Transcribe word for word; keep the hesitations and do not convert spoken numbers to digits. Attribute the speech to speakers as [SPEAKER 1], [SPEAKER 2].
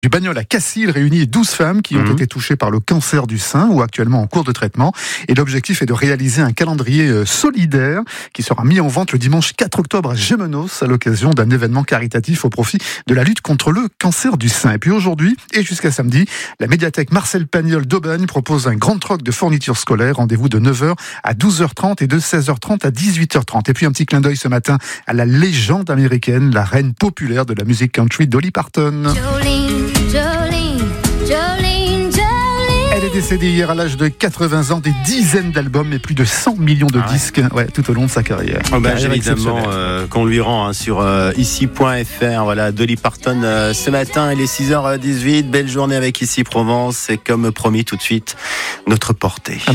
[SPEAKER 1] Du Bagnols à Cassis, il réunit douze femmes qui ont mmh. été touchées par le cancer du sein ou actuellement en cours de traitement. Et l'objectif est de réaliser un calendrier solidaire qui sera mis en vente le dimanche quatre octobre à Gémenos à l'occasion d'un événement caritatif au profit de la lutte contre le cancer du sein. Et puis aujourd'hui et jusqu'à samedi, la médiathèque Marcel Pagnol d'Aubagne propose un grand troc de fournitures scolaires. Rendez-vous de neuf heures à douze heures trente et de seize heures trente à dix-huit heures trente. Et puis un petit clin d'œil ce matin à la légende américaine, la reine populaire de la musique country, Dolly Parton.
[SPEAKER 2] Jolene, Jolene, Jolene, Jolene.
[SPEAKER 1] Elle est décédée hier à l'âge de quatre-vingts ans, des dizaines d'albums et plus de cent millions de ah ouais. disques ouais, tout au long de sa carrière.
[SPEAKER 3] Oh bah, évidemment euh, qu'on lui rend hein, sur euh, ici point f r. Voilà, Dolly Parton euh, ce matin, il est six heures dix-huit. Belle journée avec Ici Provence et comme promis tout de suite, notre portée.